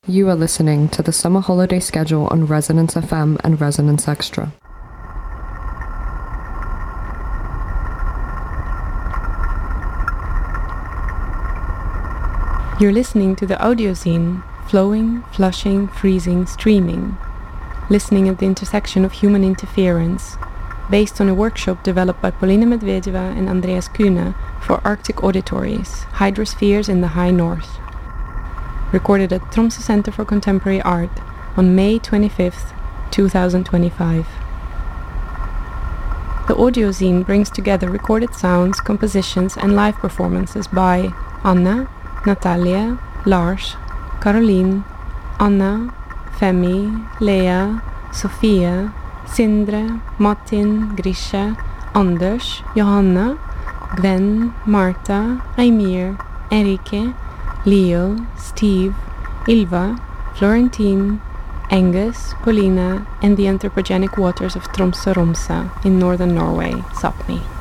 You are listening to the summer holiday schedule on Resonance FM and Resonance Extra. You're listening to the audiozine, flowing, flushing, freezing, streaming. Listening at the intersection of human interference, based on a workshop developed by Polina Medvedeva and Andreas Kühne for Arctic auditories, hydrospheres in the High North. Recorded at Tromsø Center for Contemporary Art on May 25th, 2025. The audiozine brings together recorded sounds, compositions and live performances by Anna, Natalia, Lars, Caroline, Anna, Femi, Lea, Sofia, Sindre, Martin, Grisha, Anders, Johanna, Gwen, Marta, Aimir, Enrique, Leo, Steve, Ylva, Florentine, Angus, Polina, and the anthropogenic waters of Tromsø Romsa in northern Norway, Sápmi.